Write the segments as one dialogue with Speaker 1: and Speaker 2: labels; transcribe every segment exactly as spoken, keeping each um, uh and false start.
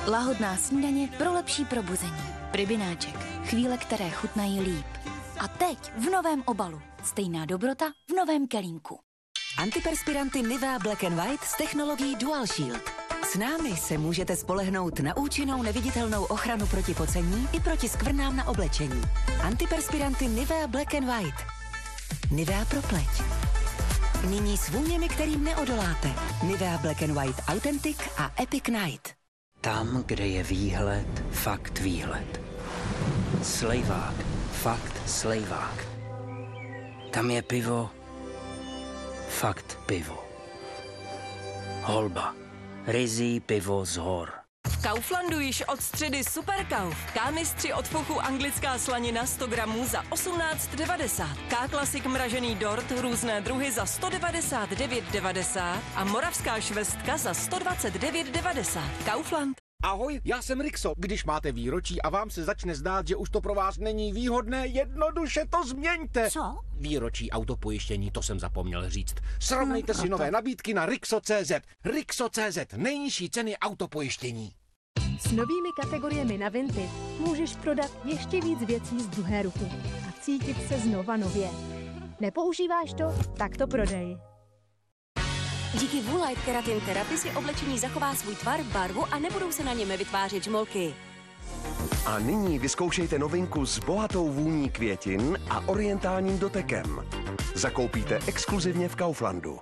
Speaker 1: Lahodná snídaně pro lepší probuzení. Rybináček. Chvíle, které chutnají líp. A teď v novém obalu. Stejná dobrota v novém kelímku.
Speaker 2: Antiperspiranty Nivea Black and White s technologií Dual Shield. S námi se můžete spolehnout na účinnou neviditelnou ochranu proti pocení i proti skvrnám na oblečení. Antiperspiranty Nivea Black and White. Nivea pro pleť. Nyní s vůněmi, kterým neodoláte. Nivea Black and White Authentic a Epic Night.
Speaker 3: Tam, kde je výhled, fakt výhled. Slejvák, fakt slejvák. Tam je pivo, fakt pivo. Holba, ryzí pivo z hor.
Speaker 4: V Kauflandu již od středy Superkauf. K-mistři od fochu anglická slanina sto gramů za osmnáct devadesát. K-klasik mražený dort různé druhy za sto devadesát devět devadesát a moravská švestka za sto dvacet devět devadesát. Kaufland.
Speaker 5: Ahoj, já jsem Rixo. Když máte výročí a vám se začne zdát, že už to pro vás není výhodné, jednoduše to změňte.
Speaker 1: Co?
Speaker 5: Výročí autopojištění, to jsem zapomněl říct. Srovnejte
Speaker 1: no,
Speaker 5: si
Speaker 1: no,
Speaker 5: nové
Speaker 1: to...
Speaker 5: nabídky na Rixo tečka cé zet. Rixo tečka cé zet, nejnižší ceny autopojištění.
Speaker 6: S novými kategoriemi na Vinted můžeš prodat ještě víc věcí z druhé ruky a cítit se znova nově. Nepoužíváš to? Tak to prodej.
Speaker 7: Díky Woolite Keratin Therapy si oblečení zachová svůj tvar, barvu a nebudou se na něm vytvářet žmolky.
Speaker 8: A nyní vyzkoušejte novinku s bohatou vůní květin a orientálním dotekem. Zakoupíte exkluzivně v Kauflandu.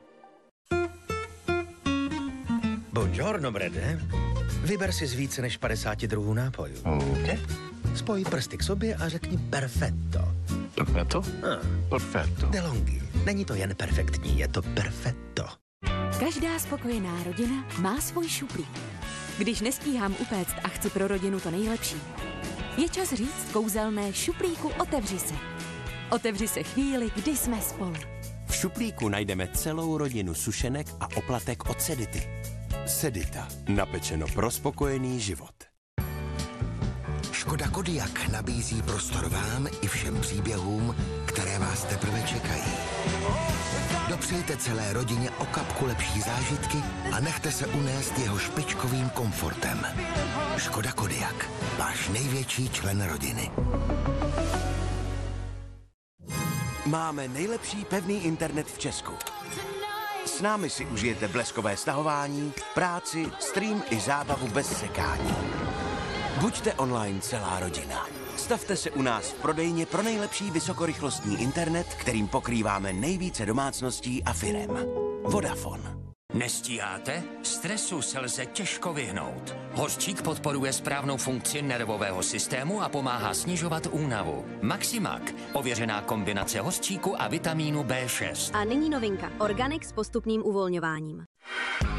Speaker 9: Buongiorno, Brede. Vyber si z více než padesáti druhů nápojů.
Speaker 10: Okay.
Speaker 9: Spoj prsty k sobě a řekni perfetto.
Speaker 10: Perfetto?
Speaker 9: Ah.
Speaker 10: Perfetto.
Speaker 9: DeLonghi. Není to jen perfektní, je to perfetto.
Speaker 7: Každá spokojená rodina má svůj šuplík. Když nestíhám upéct a chci pro rodinu to nejlepší, je čas říct kouzelné šuplíku otevři se. Otevři se chvíli, kdy jsme spolu.
Speaker 11: V šuplíku najdeme celou rodinu sušenek a oplatek od Sedity. Sedita. Napečeno pro spokojený život.
Speaker 12: Škoda Kodiaq nabízí prostor vám i všem příběhům, které vás teprve čekají. Dopřejte celé rodině o kapku lepší zážitky a nechte se unést jeho špičkovým komfortem. Škoda Kodiaq, váš největší člen rodiny.
Speaker 11: Máme nejlepší pevný internet v Česku. S námi si užijete bleskové stahování, práci, stream i zábavu bez sekání. Buďte online celá rodina. Stavte se u nás v prodejně pro nejlepší vysokorychlostní internet, kterým pokrýváme nejvíce domácností a firem. Vodafone.
Speaker 3: Nestíháte? Stresu se lze těžko vyhnout. Hořčík podporuje správnou funkci nervového systému a pomáhá snižovat únavu. Maximak, ověřená kombinace hořčíku a vitamínu bé šest.
Speaker 7: A nyní novinka. Organic s postupným uvolňováním.